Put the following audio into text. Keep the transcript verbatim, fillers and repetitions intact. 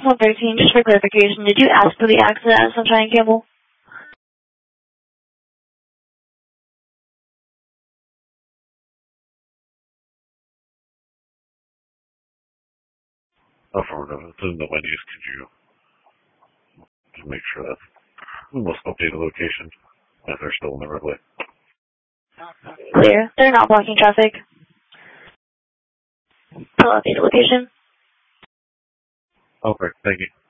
one thirteen, just for clarification, did you ask for the accident at Sunshine and Campbell? Affirmative. It's in the Wendy's. Could you just make sure that's the most updated location if they're still in the roadway? Clear. They're not blocking traffic. Still updated location. Okay, thank you.